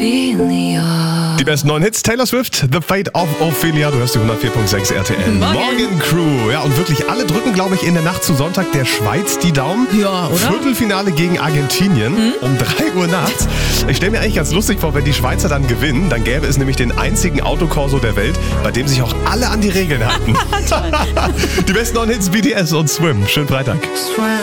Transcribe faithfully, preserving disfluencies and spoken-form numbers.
Ophelia. Die besten neuen Hits, Taylor Swift, The Fate of Ophelia. Du hörst die hundertvier Komma sechs R T L. Morgen. Morgen Crew. Ja, und wirklich alle drücken, glaube ich, in der Nacht zu Sonntag der Schweiz die Daumen. Ja, oder? Viertelfinale gegen Argentinien Hm? um drei Uhr nachts. Ich stelle mir eigentlich ganz lustig vor, wenn die Schweizer dann gewinnen, dann gäbe es nämlich den einzigen Autokorso der Welt, bei dem sich auch alle an die Regeln halten. Die besten neuen Hits, B T S und Swim. Schönen Freitag. Swim.